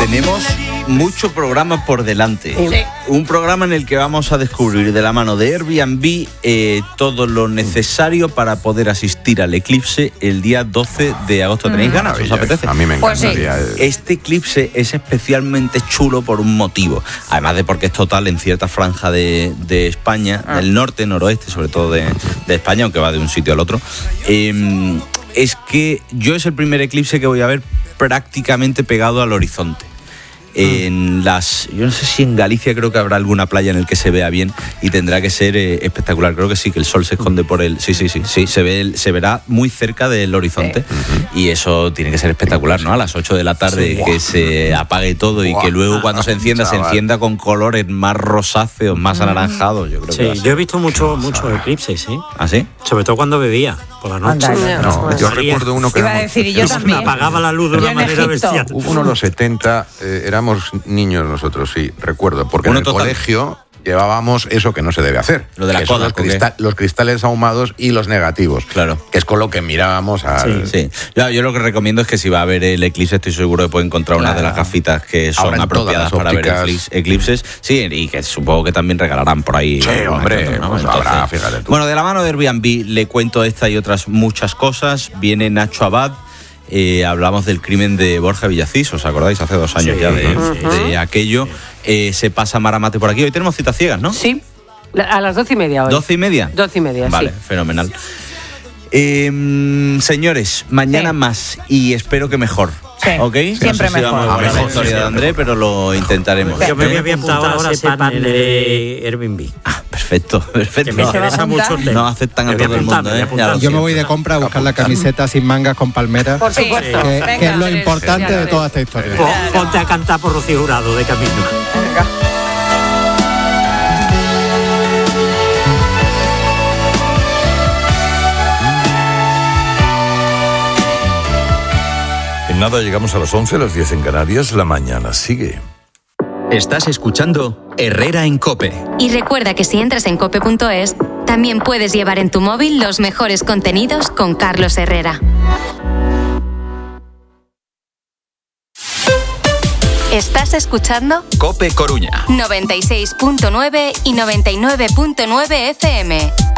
Tenemos mucho programa por delante. Sí. Un programa en el que vamos a descubrir de la mano de Airbnb todo lo necesario para poder asistir al eclipse el día 12 de agosto. ¿Tenéis ganas? ¿Os apetece? A mí me encantaría. Pues sí. Este eclipse es especialmente chulo por un motivo. Además de porque es total en cierta franja de España, del norte, noroeste, sobre todo de España, aunque va de un sitio al otro. Es que yo es el primer eclipse que voy a ver prácticamente pegado al horizonte. Yo no sé si en Galicia creo que habrá alguna playa en el que se vea bien y tendrá que ser espectacular. Creo que sí, que el sol se esconde por el... Sí, se verá muy cerca del horizonte, y eso tiene que ser espectacular, ¿no? A las 8 de la tarde, que se apague todo y que luego cuando se encienda con colores más rosáceos, más anaranjados. Yo creo que yo he visto muchos eclipses, ¿sí? ¿Ah, sí? Sobre todo cuando bebía por la noche. No, yo recuerdo uno que iba a decir, y yo también. Me apagaba la luz de una manera bestial. hubo uno en los 70, éramos niños nosotros, sí, recuerdo, porque en el colegio llevábamos eso que no se debe hacer. Lo de la coda, los cristales ahumados y los negativos. Claro. Que es con lo que mirábamos al... Sí. Yo lo que recomiendo es que si va a ver el eclipse, estoy seguro que puede encontrar una de las gafitas que son apropiadas para ver eclipses. Sí, y que supongo que también regalarán por ahí. Sí, hombre, ¿no? Pues habrá, fíjate tú. Bueno, de la mano de Airbnb le cuento esta y otras muchas cosas. Viene Nacho Abad. Hablamos del crimen de Borja Villacís, ¿os acordáis? Hace 2 años ya de aquello. Se pasa Maramate por aquí. Hoy tenemos citas ciegas, ¿no? Sí, a las 12:30 hoy. ¿12:30? 12:30, vale, sí. Fenomenal. Señores, mañana más y espero que mejor. Sí, ¿Ok? siempre no sé si mejor. vamos a ver la historia de André, pero lo intentaremos. Yo me había apuntado ahora a ese panel de Airbnb. Perfecto. Que me interesa mucho el tema. No aceptan a todo el mundo, ¿eh? Yo me voy de compra a buscar la camiseta sin mangas con palmeras, Por supuesto. que es lo importante de toda esta historia. Ponte a cantar por Rocío Jurado de camino. Venga. En nada llegamos a las 11, las 10 en Canarias. La mañana sigue. Estás escuchando Herrera en COPE. Y recuerda que si entras en cope.es, también puedes llevar en tu móvil los mejores contenidos con Carlos Herrera. ¿Estás escuchando? COPE Coruña. 96.9 y 99.9 FM.